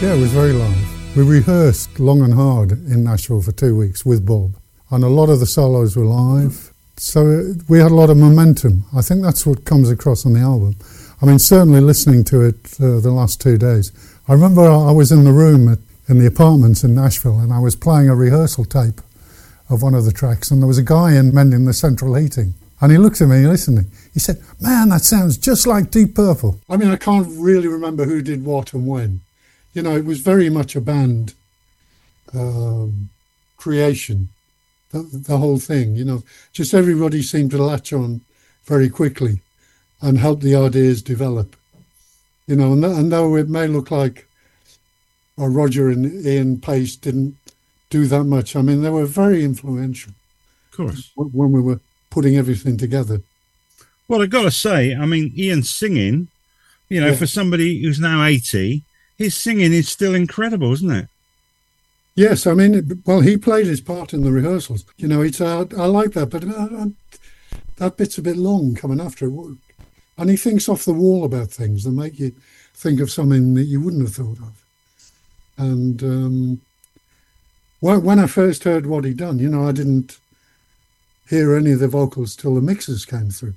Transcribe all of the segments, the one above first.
Yeah, it was very live. We rehearsed long and hard in Nashville for 2 weeks with Bob, and a lot of the solos were live, so we had a lot of momentum. I think that's what comes across on the album. I mean, certainly listening to it the last 2 days. I remember I was in the room in the apartments in Nashville, and I was playing a rehearsal tape of one of the tracks, and there was a guy in mending the central heating. And he looked at me listening. He said, "Man, that sounds just like Deep Purple." I mean, I can't really remember who did what and when. You know, it was very much a band creation, the whole thing. You know, just everybody seemed to latch on very quickly and help the ideas develop. You know, and though it may look like Roger and Ian Pace didn't do that much, I mean, they were very influential. Of course. When we were putting everything together. Well, I've got to say, I mean, Ian's singing, you know, for somebody who's now 80, his singing is still incredible, isn't it? Yes, I mean, well, he played his part in the rehearsals. You know, I like that, but that bit's a bit long coming after it. And he thinks off the wall about things that make you think of something that you wouldn't have thought of. And when I first heard what he'd done, you know, I didn't hear any of the vocals till the mixes came through.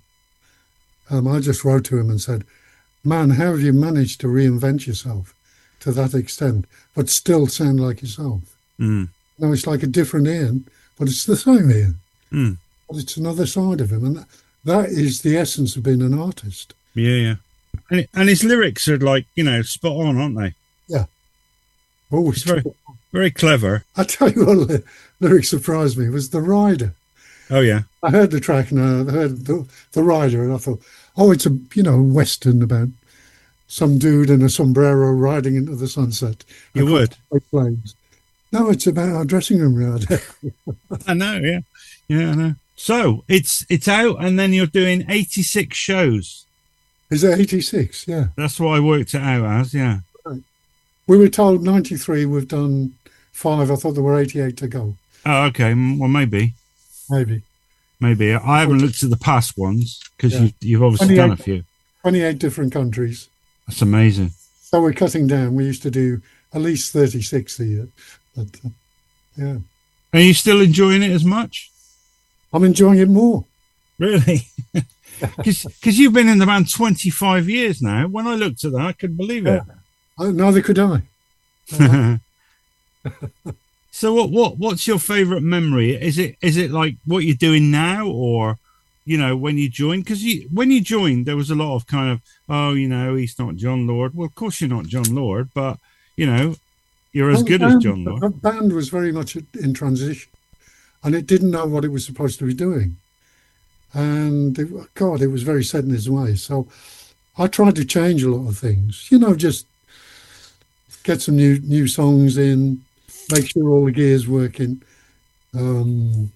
I just wrote to him and said, "Man, how have you managed to reinvent yourself to that extent, but still sound like yourself?" Mm. No, it's like a different Ian, but it's the same Ian. Mm. But it's another side of him, and that is the essence of being an artist. Yeah, yeah. And his lyrics are like, you know, spot on, aren't they? Yeah. Always. Very, very clever. I tell you what lyric surprised me was The Rider. Oh, yeah. I heard the track and I heard the Rider, and I thought, oh, it's a western about some dude in a sombrero riding into the sunset. You would? Flames. No, it's about our dressing room yard. I know, yeah. Yeah, I know. So it's out, and then you're doing 86 shows. Is it 86? Yeah. That's what I worked it out as, yeah. Right. We were told 93, we've done 5. I thought there were 88 to go. Oh, okay. Well, maybe. Maybe. I haven't looked at the past ones because you've obviously done a few. 28 different countries. That's amazing. So we're cutting down. We used to do at least 36 a year. But, yeah. Are you still enjoying it as much? I'm enjoying it more. Really? Because you've been in the band 25 years now. When I looked at that, I couldn't believe it. Neither could I. So what's your favourite memory? Is it like what you're doing now, or, you know, when you joined? Because when you joined, there was a lot of kind of, oh, you know, he's not John Lord. Well, of course you're not John Lord, but, you know, you're as good as John Lord. The band was very much in transition, and it didn't know what it was supposed to be doing. And, it was very set in its ways. So I tried to change a lot of things, you know, just get some new songs in, make sure all the gear's working, you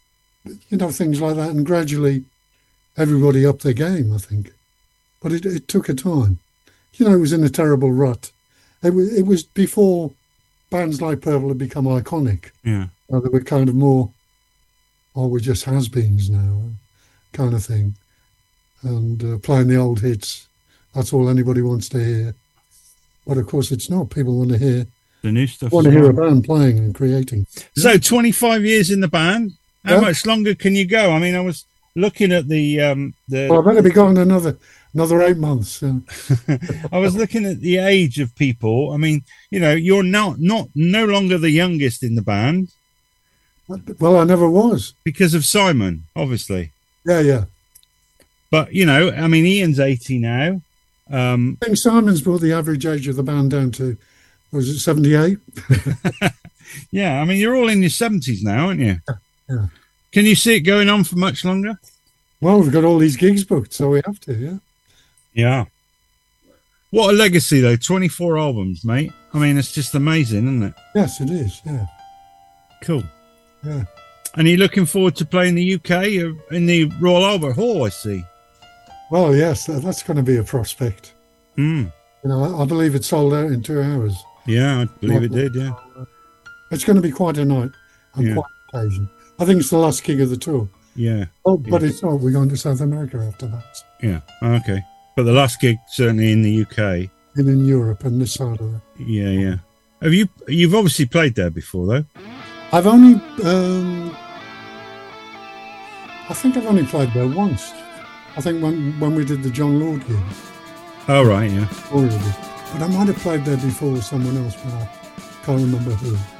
know, things like that. And gradually everybody upped their game, I think. But it took a time. You know, it was in a terrible rut. It was before bands like Purple had become iconic. Yeah. They were kind of more, we're just has-beens now, kind of thing. And playing the old hits, that's all anybody wants to hear. But of course it's not. People want to hear the new stuff. Want to hear a band playing and creating. So 25 years in the band. How much longer can you go? I mean, I was looking at the. Well, I better be going another 8 months. Yeah. I was looking at the age of people. I mean, you know, you're no longer the youngest in the band. Well, I never was because of Simon, obviously. Yeah. But you know, I mean, Ian's 80 now. I think Simon's brought the average age of the band down to, was it 78? Yeah, I mean, you're all in your 70s now, aren't you? Yeah. Can you see it going on for much longer? Well, we've got all these gigs booked, so we have to, yeah. Yeah. What a legacy, though. 24 albums, mate. I mean, it's just amazing, isn't it? Yes, it is, yeah. Cool. Yeah. And are you looking forward to playing the UK in the Royal Albert Hall, I see? Well, yes, that's going to be a prospect. Mm. You know, I believe it sold out in 2 hours. Yeah, I believe it did, yeah. It's going to be quite a night and quite an occasion. I think it's the last gig of the tour. Yeah. Oh, but it's not. We're going to South America after that. Yeah, okay. But the last gig, certainly in the UK. in Europe and this side of it. Yeah, yeah. You've obviously played there before, though? I've only, I think I've only played there once. I think when we did the John Lord gig. Oh, right, yeah. Already. But I might have played there before with someone else, but I can't remember who.